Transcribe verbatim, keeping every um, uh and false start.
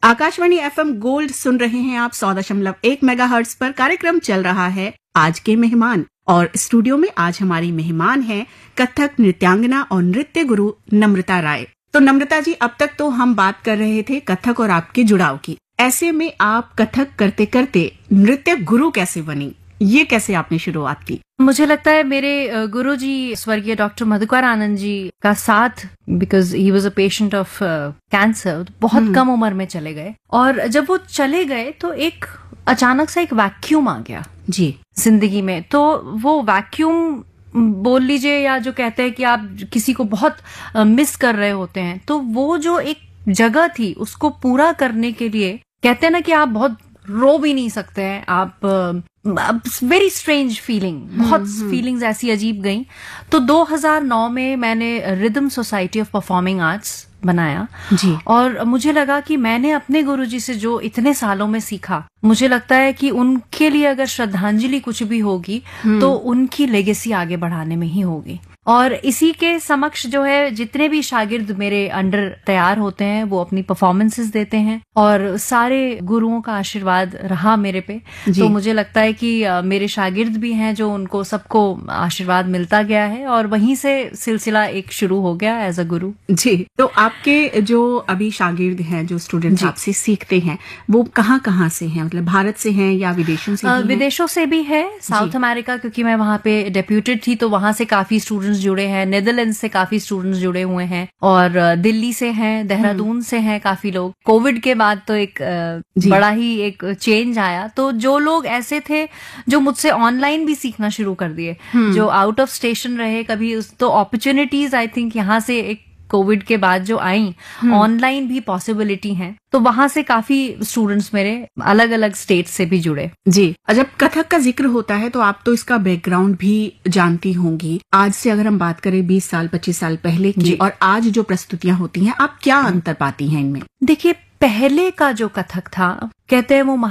Akashvani FM gold सुन रहे हैं आप सौ दशमलव एक मेगाहर्ट्ज पर। कार्यक्रम चल रहा है आज के मेहमान, और स्टूडियो में आज हमारी मेहमान है कथक नृत्यांगना और नृत्य गुरु नम्रता राय। तो नम्रता जी, अब तक तो हम बात कर रहे थे कथक और आपके जुड़ाव की। ऐसे में आप कथक करते करते नृत्य गुरु कैसे बनी? ये कैसे आपने शुरुआत की? मुझे लगता है मेरे गुरु जी स्वर्गीय डॉक्टर मधुकर आनंद जी का साथ, because he was a patient of cancer, बहुत कम उम्र में चले गए। और जब वो चले गए तो एक अचानक से एक वैक्यूम आ गया जी जिंदगी में। तो वो वैक्यूम बोल लीजिए, या जो कहते हैं कि आप किसी को बहुत मिस कर रहे होते हैं, तो वो जो एक जगह थी उसको पूरा करने के लिए कहते हैं ना कि आप बहुत रो भी नहीं सकते हैं, आप वेरी स्ट्रेंज फीलिंग, बहुत फीलिंग्स ऐसी अजीब गई। तो दो हज़ार नौ में मैंने rhythm society of performing arts बनाया जी। और मुझे लगा कि मैंने अपने गुरुजी से जो इतने सालों में सीखा, मुझे लगता है कि उनके लिए अगर श्रद्धांजलि कुछ भी होगी तो उनकी लेगेसी आगे बढ़ाने में ही होगी। और इसी के समक्ष जो है जितने भी शागिर्द मेरे अंडर तैयार होते हैं वो अपनी परफॉर्मेंसेस देते हैं, और सारे गुरुओं का आशीर्वाद रहा मेरे पे। तो मुझे लगता है कि मेरे शागिर्द भी हैं जो उनको सबको आशीर्वाद मिलता गया है, और वहीं से सिलसिला एक शुरू हो गया एज अ गुरु। जी। तो आपके जो अभी शागिर्द हैं, जो स्टूडेंट्स आपसे सीखते हैं, वो कहाँ कहाँ से हैं? मतलब भारत से हैं या विदेशों से? विदेशों से भी है, साउथ अमेरिका, क्योंकि मैं वहाँ पे डेप्यूटेड थी तो वहां से काफी स्टूडेंट्स जुड़े हैं, नेदरलैंड से काफी स्टूडेंट्स जुड़े हुए हैं, और दिल्ली से हैं, देहरादून से हैं काफी लोग। कोविड के बाद तो एक बड़ा ही एक चेंज आया, तो जो लोग ऐसे थे जो मुझसे ऑनलाइन भी सीखना शुरू कर दिए, जो आउट ऑफ स्टेशन रहे कभी, तो अपॉर्चुनिटीज आई थिंक यहाँ से एक कोविड के बाद जो आई, ऑनलाइन भी पॉसिबिलिटी है, तो वहां से काफी स्टूडेंट्स मेरे अलग अलग स्टेट से भी जुड़े। जी। जब कथक का जिक्र होता है तो आप तो इसका बैकग्राउंड भी जानती होंगी। आज से अगर हम बात करें बीस साल पच्चीस साल पहले की और आज जो प्रस्तुतियां होती हैं, आप क्या अंतर पाती हैं इनमें? देखिए, पहले का जो कथक था, कहते हैं वो